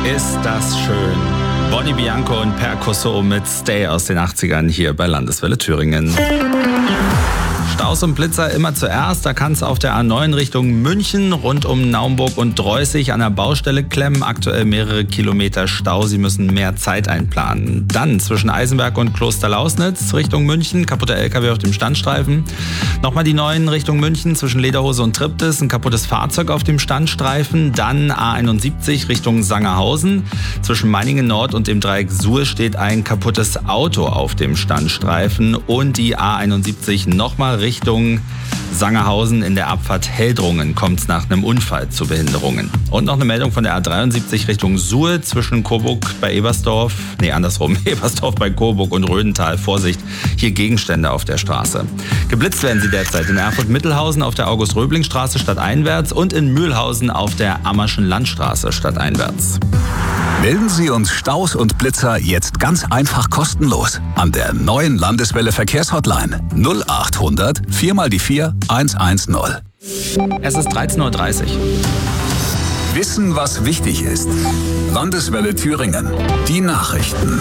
Ist das schön. Bonnie Bianco und Percusso mit Stay aus den 80ern hier bei Landeswelle Thüringen. Staus und Blitzer immer zuerst. Da kann es auf der A9 Richtung München rund um Naumburg und Droyßig an der Baustelle klemmen. Aktuell mehrere Kilometer Stau. Sie müssen mehr Zeit einplanen. Dann zwischen Eisenberg und Klosterlausnitz Richtung München. Kaputter LKW auf dem Standstreifen. Nochmal die 9 Richtung München zwischen Lederhose und Triptis. Ein kaputtes Fahrzeug auf dem Standstreifen. Dann A71 Richtung Sangerhausen. Zwischen Meiningen Nord und dem Dreieck Suhl steht ein kaputtes Auto auf dem Standstreifen. Und die A71 nochmal Richtung Sangerhausen in der Abfahrt Heldrungen kommt es nach einem Unfall zu Behinderungen. Und noch eine Meldung von der A73 Richtung Suhl zwischen Coburg bei Ebersdorf, Ebersdorf bei Coburg und Rödental. Vorsicht, hier Gegenstände auf der Straße. Geblitzt werden sie derzeit in Erfurt-Mittelhausen auf der August-Röbling-Straße stadteinwärts und in Mühlhausen auf der Ammerschen Landstraße stadteinwärts. Melden Sie uns Staus und Blitzer jetzt ganz einfach kostenlos an der neuen Landeswelle Verkehrshotline 0800 4 mal die 4 110. Es ist 13:30 Uhr. Wissen, was wichtig ist. Landeswelle Thüringen. Die Nachrichten.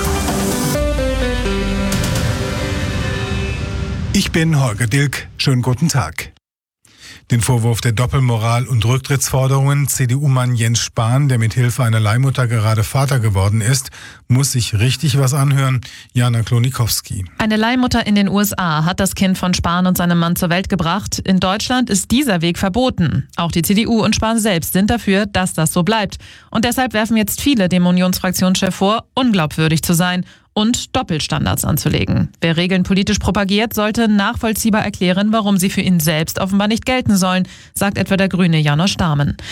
Ich bin Holger Dilk. Schönen guten Tag. Den Vorwurf der Doppelmoral und Rücktrittsforderungen CDU-Mann Jens Spahn, der mit Hilfe einer Leihmutter gerade Vater geworden ist, muss sich richtig was anhören. Jana Klonikowski. Eine Leihmutter in den USA hat das Kind von Spahn und seinem Mann zur Welt gebracht. In Deutschland ist dieser Weg verboten. Auch die CDU und Spahn selbst sind dafür, dass das so bleibt. Und deshalb werfen jetzt viele dem Unionsfraktionschef vor, unglaubwürdig zu sein und Doppelstandards anzulegen. Wer Regeln politisch propagiert, sollte nachvollziehbar erklären, warum sie für ihn selbst offenbar nicht gelten sollen, sagt etwa der Grüne Janosch Dahmen.